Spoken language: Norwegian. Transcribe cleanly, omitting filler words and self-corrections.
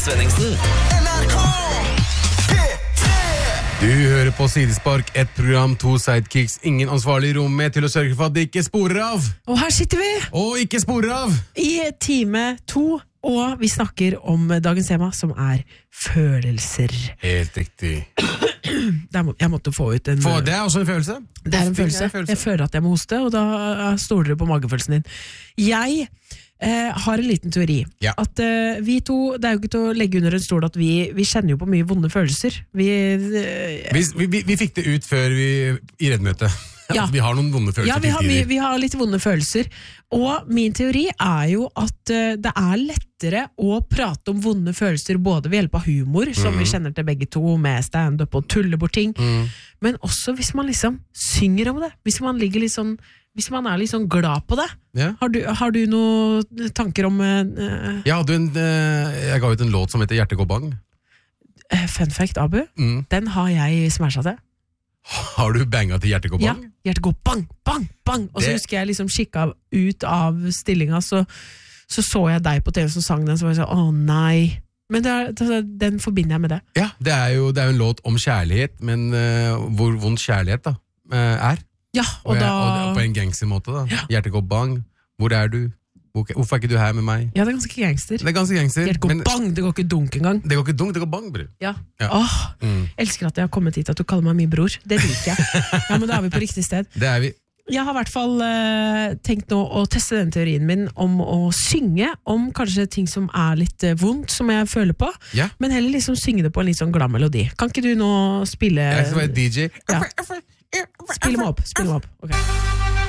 Svenningsen. Du hører på Sidespark, et program, 2 sidekicks, ingen ansvarlig i rommet til å sørge for at det ikke sporer av. Og her sitter vi Og ikke sporer av. i time 2, og vi snakker om dagens tema, som er følelser. Helt riktig. Jeg måtte få ut en... For det er også en følelse. Det er en følelse. Jeg føler at jeg må hoste, og da stoler du på magefølelsen din. Jeg har en liten teori. Ja. At vi to, det er jo ikke til å legge under en stol at vi kjenner jo på mye vonde følelser. Vi fikk det ut før vi i reddmøtet. Ja. Vi har noen vonde følelser. Ja, vi har litt vonde følelser. Og min teori er jo at det er lettere å prate om vonde følelser både ved hjelp av humor, som vi kjenner til begge to, med stand-up og tulle bort ting, men også hvis man liksom synger om det. Hvis man ligger litt sånn, hvis man er litt sånn glad på det. Ja. Har du noen tanker om... Jeg ga ut en låt som heter Hjerte går bang. Fun fact, Abu, den har jeg smashet til. Har du banget til Hjerte går bang? Ja, Hjerte går bang, bang, bang. Og så husker jeg liksom kikket ut av stillingen, så jeg deg på TV som sang den, så var jeg sånn, nei. Men den forbinder jeg med det. Ja, det er jo en låt om kjærlighet, men hvor vond kjærlighet da er. Ja, og på en gangster måte da. Ja. Hjerte går bang, hvor er du? Hvorfor er ikke du her med meg? Ja, det er ganske gangster. Det er ganske gangster. Hjerte går bang, det går ikke dunk engang. Det går ikke dunk, det går bang, bror. Ja. Elsker at jeg har kommet hit, at du kaller meg min bror. Det liker jeg. Ja, men da er vi på riktig sted. Det er vi. Jeg har i hvert fall tenkt nå å teste den teorien min om å synge om kanskje ting som er litt vondt, som jeg føler på, men heller liksom synge det på en litt sånn glad melodi. Kan ikke du nå spille... Jeg skal være DJ. Ja. Spill meg opp. Ok.